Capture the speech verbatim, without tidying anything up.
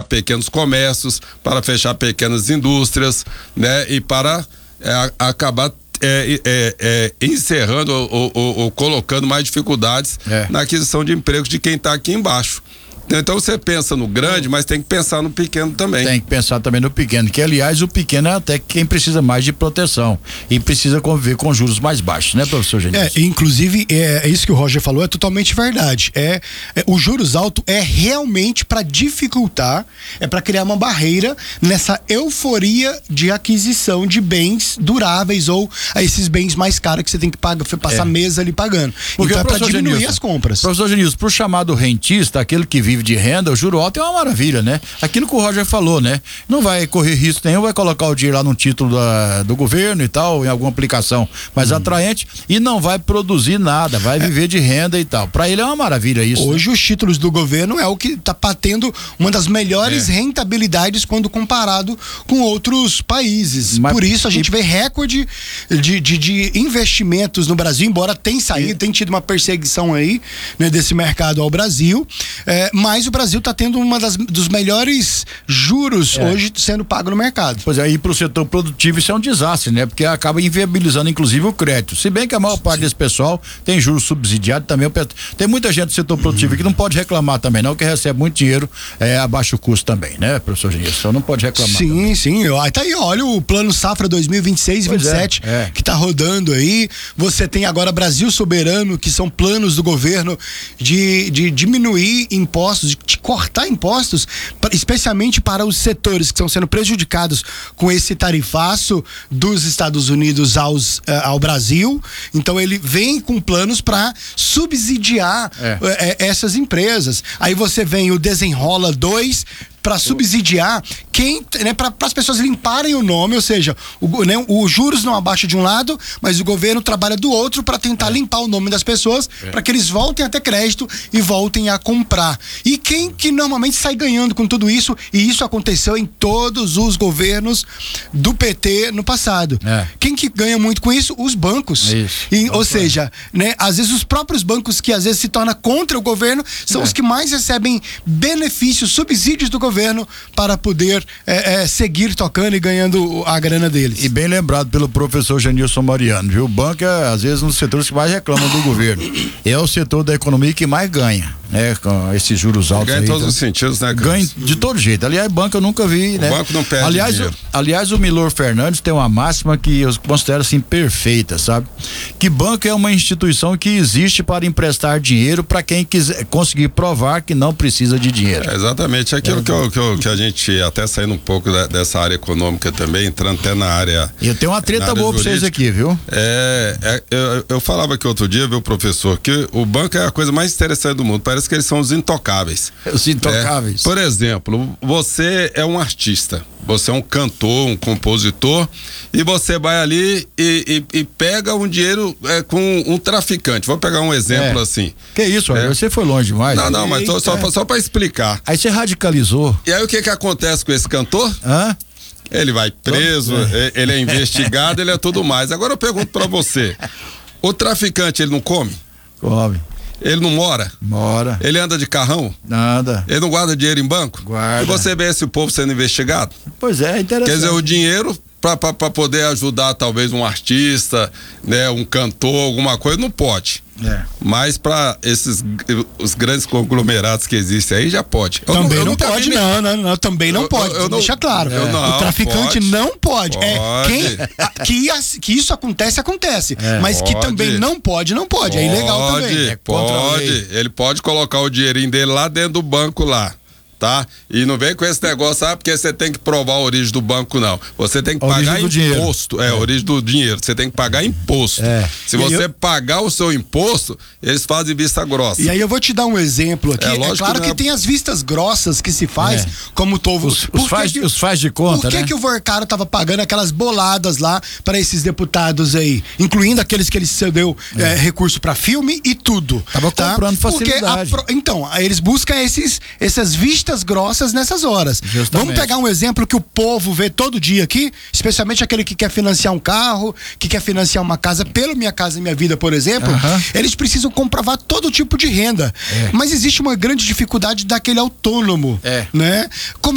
pequenos comércios, para fechar pequenas indústrias, né? E para é, a, acabar É, é, é, encerrando ou, ou, ou, ou colocando mais dificuldades é. na aquisição de empregos de quem está aqui embaixo. Então você pensa no grande, mas tem que pensar no pequeno também. Tem que pensar também no pequeno, que aliás o pequeno é até quem precisa mais de proteção e precisa conviver com juros mais baixos, né, professor Genilson? É, inclusive, é, é isso que o Roger falou, é totalmente verdade. É, é o juros alto é realmente para dificultar, é para criar uma barreira nessa euforia de aquisição de bens duráveis ou a esses bens mais caros que você tem que pagar, passar é. meses ali pagando. Porque então é para diminuir Genilson, as compras. Professor Genilson, pro chamado rentista, aquele que vive de renda, o juro alto é uma maravilha, né? Aquilo que o Roger falou, né? Não vai correr risco nenhum, vai colocar o dinheiro lá no título da, do governo e tal, em alguma aplicação mais hum. atraente, e não vai produzir nada, vai viver é. de renda e tal. Para ele é uma maravilha isso. Hoje, né? Os títulos do governo é o que está tendo uma das melhores é. rentabilidades quando comparado com outros países. Mas, Por isso a gente e... vê recorde de, de, de investimentos no Brasil, embora tenha saído, e... tem tido uma perseguição aí, né, desse mercado ao Brasil, é, mas o Brasil está tendo uma das dos melhores juros é. hoje sendo pago no mercado. Pois é, e para o setor produtivo isso é um desastre, né? Porque acaba inviabilizando inclusive o crédito. Se bem que a maior parte desse pessoal tem juros subsidiados também. Tem muita gente do setor produtivo uhum. que não pode reclamar também, não, que recebe muito dinheiro é, a baixo custo também, né, professor Genilson? Só não pode reclamar. Sim, também. sim. Tá aí, olha o plano Safra dois mil e vinte e seis e vinte e sete é, é. que tá rodando aí. Você tem agora Brasil Soberano, que são planos do governo de, de diminuir impostos, de, de cortar impostos, especialmente para os setores que estão sendo prejudicados com esse tarifaço dos Estados Unidos aos, uh, ao Brasil. Então ele vem com planos para subsidiar é. uh, essas empresas. Aí você vem o Desenrola dois para subsidiar quem, né, para as pessoas limparem o nome, ou seja, o, né, o juros não abaixa de um lado, mas o governo trabalha do outro para tentar é. limpar o nome das pessoas, é. para que eles voltem a ter crédito e voltem a comprar. E quem que normalmente sai ganhando com tudo isso, e isso aconteceu em todos os governos do P T no passado. É. Quem que ganha muito com isso? Os bancos. Isso. E, ou seja, né, às vezes os próprios bancos que às vezes se tornam contra o governo são é. os que mais recebem benefícios, subsídios do governo para poder é, é, seguir tocando e ganhando a grana deles. E bem lembrado pelo professor Genilson Mariano, viu? O banco é, às vezes, um dos setores que mais reclamam do governo. É o setor da economia que mais ganha, né? Com esses juros altos. Ganha aí, em todos então, os sentidos, né? Ganha de todo jeito. Aliás, banco eu nunca vi, o né? O banco não perde aliás, dinheiro. O, aliás, o Milor Fernandes tem uma máxima que eu considero assim perfeita, sabe? Que banco é uma instituição que existe para emprestar dinheiro para quem quiser conseguir provar que não precisa de dinheiro. É exatamente aquilo é. que, eu, que, eu, que a gente, até saindo um pouco da, dessa área econômica também, entrando até na área. E eu tenho uma treta boa pra vocês aqui, viu? É, é eu, eu falava aqui outro dia, viu, professor, que o banco é a coisa mais interessante do mundo. Parece que eles são os intocáveis. Os intocáveis. É, por exemplo, você é um artista, você é um cantor, um compositor, e você vai ali e, e, e pega um dinheiro é, com um traficante. Vou pegar um exemplo é. assim. Que isso, é. Você foi longe demais. Não, não, mas tô, só, só pra explicar. Aí você radicalizou. E aí o que que acontece com esse cantor? Hã? Ele vai preso, é. ele é investigado, ele é tudo mais. Agora eu pergunto pra você, o traficante, ele não come? Come. Ele não mora? Mora. Ele anda de carrão? Nada. Ele não guarda dinheiro em banco? Guarda. E você vê esse povo sendo investigado? Pois é, interessante. Quer dizer, o dinheiro para poder ajudar talvez um artista, né, um cantor, alguma coisa, não pode. É. Mas para esses os grandes conglomerados que existem aí já pode. Eu também não, não pode, me... não, não, não, também não eu, pode. Eu, eu deixa não, claro. É. Não, o traficante pode, não pode. pode. É, quem, a, que, que isso acontece, acontece. É. Mas pode. Que também não pode, não pode. pode. É ilegal também. É pode. Ele pode colocar o dinheirinho dele lá dentro do banco lá. Tá? E não vem com esse negócio, ah, porque você tem que provar a origem do banco, não. Você tem que a pagar imposto. É, a origem do dinheiro. Você tem que pagar imposto. É. Se e você eu... pagar o seu imposto, eles fazem vista grossa. E aí eu vou te dar um exemplo aqui. É, é claro que, que tem as vistas grossas que se faz, é. como o Tovo. Os, os, faz, que, os faz de conta, Por que, né? que o Vorcaro tava pagando aquelas boladas lá para esses deputados aí? Incluindo aqueles que ele cedeu é. É, recurso para filme e tudo. Tava tá? comprando facilidade. Porque a, então, eles buscam esses, essas vistas grossas nessas horas. Justamente. Vamos pegar um exemplo que o povo vê todo dia aqui, especialmente aquele que quer financiar um carro, que quer financiar uma casa pelo Minha Casa Minha Vida, por exemplo. Uh-huh. Eles precisam comprovar todo tipo de renda. É. Mas existe uma grande dificuldade daquele autônomo, é. né? Como